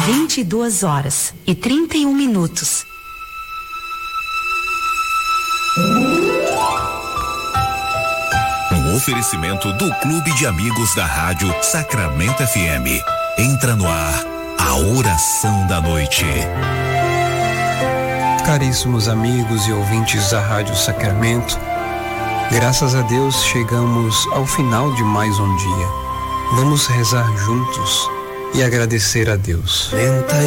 22h31. Um oferecimento do Clube de Amigos da Rádio Sacramento FM. Entra no ar a oração da noite. Caríssimos amigos e ouvintes da Rádio Sacramento, graças a Deus chegamos ao final de mais um dia. Vamos rezar juntos e agradecer a Deus.